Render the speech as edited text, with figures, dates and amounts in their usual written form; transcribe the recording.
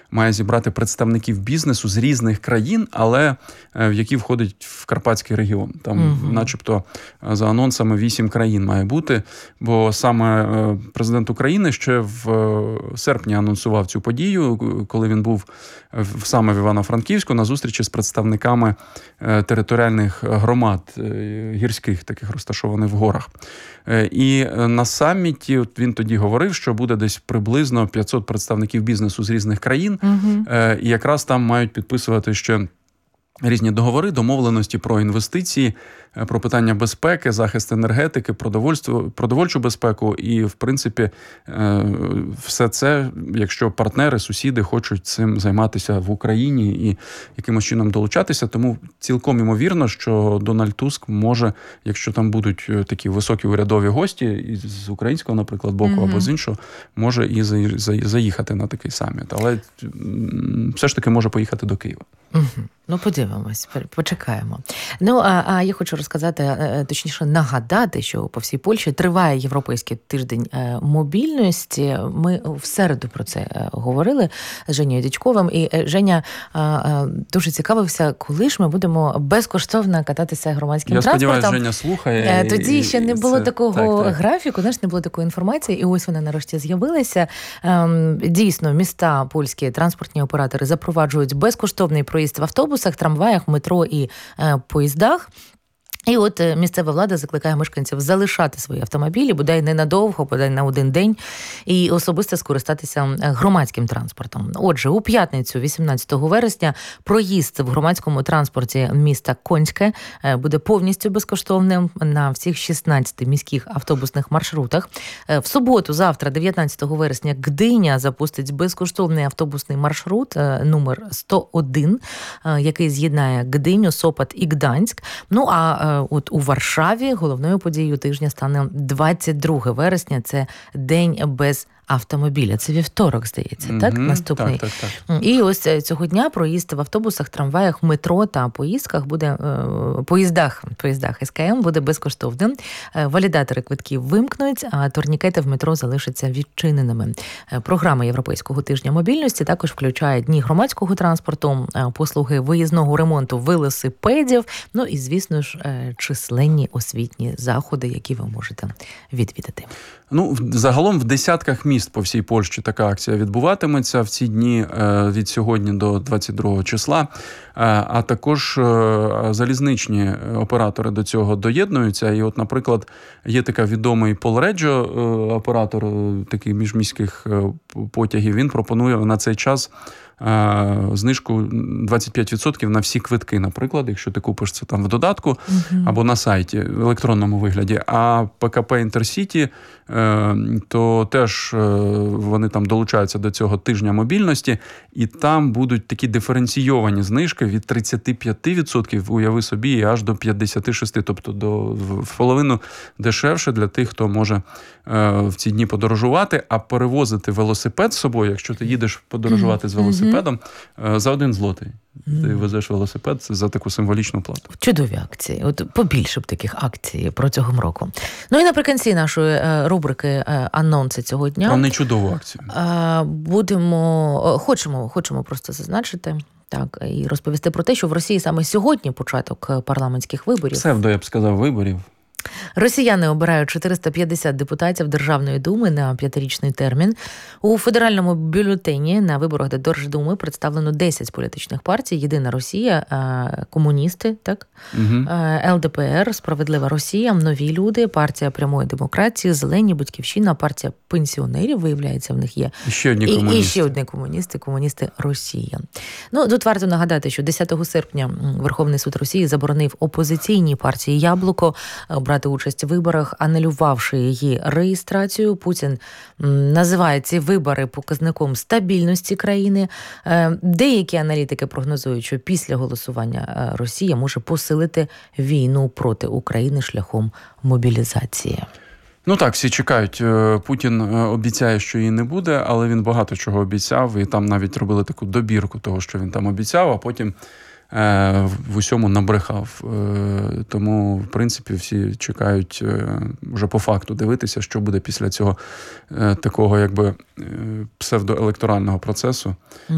має зібрати представників бізнесу з різних країн, але в які входить в Карпатський регіон. Там начебто за анонсами 8 країн має бути, бо саме президент України ще в серпні анонсував цю подію, коли він був саме в Івано-Франківську на зустрічі з представниками територіальних громад гірських, таких розташованих в горах. І на саміті він тоді говорив, що буде десь приблизно 500 представників бізнесу з різних країн, і якраз там мають підписувати ще різні договори, домовленості про інвестиції, про питання безпеки, захист енергетики, продовольчу безпеку. І, в принципі, все це, якщо партнери, сусіди хочуть цим займатися в Україні і якимось чином долучатися, тому цілком ймовірно, що Дональд Туск може, якщо там будуть такі високі урядові гості, з українського, наприклад, боку, або з іншого, може і заїхати на такий саміт. Але все ж таки може поїхати до Києва. Ну, подивимось, почекаємо. Ну, а я хочу розказати, точніше нагадати, що по всій Польщі триває Європейський тиждень мобільності. Ми в середу про це говорили з Женєю Дячковим, і Женя дуже цікавився, коли ж ми будемо безкоштовно кататися громадським транспортом. Я сподіваюся, Женя слухає. Тоді ще не було такого графіку, не було такої інформації, і ось вона нарешті з'явилася. Дійсно, міста польські транспортні оператори запроваджують безкоштовний проїзд в автобусах, трамваях, метро і поїздах. І от місцева влада закликає мешканців залишати свої автомобілі, бодай ненадовго, бодай на один день, і особисто скористатися громадським транспортом. Отже, у п'ятницю, 18 вересня, проїзд в громадському транспорті міста Конське буде повністю безкоштовним на всіх 16 міських автобусних маршрутах. В суботу, завтра, 19 вересня, Гдиня запустить безкоштовний автобусний маршрут номер 101, який з'єднає Гдиню, Сопот і Гданськ. Ну, а от у Варшаві головною подією тижня стане 22 вересня. Це День без автомобіля. Це вівторок, здається, так? Наступний. Так. І ось цього дня проїзд в автобусах, трамваях, метро та поїздах СКМ буде безкоштовним. Валідатори квитків вимкнуть, а турнікети в метро залишаться відчиненими. Програма Європейського тижня мобільності також включає дні громадського транспорту, послуги виїзного ремонту велосипедів, ну і, звісно ж, численні освітні заходи, які ви можете відвідати. Ну, загалом в десятках міст по всій Польщі така акція відбуватиметься в ці дні від сьогодні до 22 числа. А також залізничні оператори до цього доєднуються. І от, наприклад, є така відомий Полреджо, оператор таких міжміських потягів. Він пропонує на цей час знижку 25% на всі квитки, наприклад, якщо ти купиш це там в додатку або на сайті в електронному вигляді. А ПКП Інтерсіті, то теж вони там долучаються до цього тижня мобільності, і там будуть такі диференційовані знижки від 35%, уяви собі, і аж до 56%, тобто в половину дешевше для тих, хто може в ці дні подорожувати, а перевозити велосипед з собою, якщо ти їдеш подорожувати з велосипедом, за 1 злотий. Ти везеш велосипед за таку символічну плату. Чудові акції. От побільше б таких акцій протягом року. Ну і наприкінці нашої рубрики анонси цього дня. Про нечудову акцію. Хочемо просто зазначити, так, і розповісти про те, що в Росії саме сьогодні початок парламентських виборів. Псевдо, я б сказав, виборів. Росіяни обирають 450 депутатів Державної думи на 5-річний термін. У федеральному бюлетені на виборах до Держдуми представлено 10 політичних партій. Єдина Росія, комуністи, так? ЛДПР, Справедлива Росія, Нові люди, партія прямої демократії, Зелені, Батьківщина, партія пенсіонерів, виявляється, в них є. І ще одні комуністи Росія. Ну, тут варто нагадати, що 10 серпня Верховний суд Росії заборонив опозиційній партії «Яблуко» брати участь у виборах, анулювавши її реєстрацію. Путін називає ці вибори показником стабільності країни. Деякі аналітики прогнозують, що після голосування Росія може посилити війну проти України шляхом мобілізації. Ну так, всі чекають. Путін обіцяє, що її не буде, але він багато чого обіцяв, і там навіть робили таку добірку того, що він там обіцяв, а потім в усьому набрехав. Тому, в принципі, всі чекають вже по факту дивитися, що буде після цього такого якби псевдоелекторального процесу.